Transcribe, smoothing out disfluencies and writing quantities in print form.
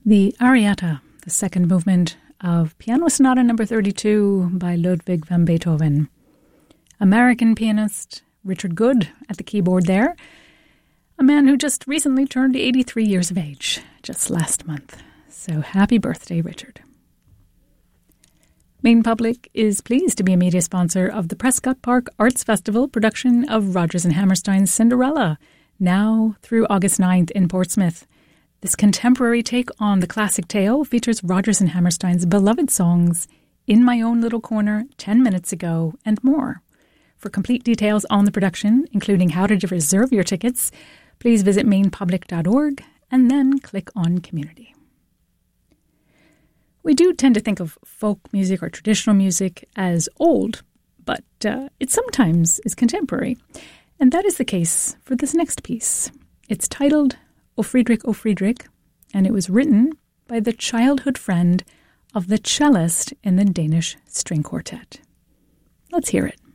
The Arietta, the second movement of Piano Sonata No. 32 by Ludwig van Beethoven. American pianist Richard Good at the keyboard there, a man who just recently turned 83 years of age, just last month. So happy birthday, Richard. Maine Public is pleased to be a media sponsor of the Prescott Park Arts Festival production of Rodgers and Hammerstein's Cinderella, now through August 9th in Portsmouth. This contemporary take on the classic tale features Rodgers and Hammerstein's beloved songs In My Own Little Corner, 10 Minutes Ago, and more. For complete details on the production, including how to reserve your tickets, please visit mainepublic.org and then click on Community. We do tend to think of folk music or traditional music as old, but it sometimes is contemporary. And that is the case for this next piece. It's titled O Friedrich, O Friedrich, and it was written by the childhood friend of the cellist in the Danish String Quartet. Let's hear it.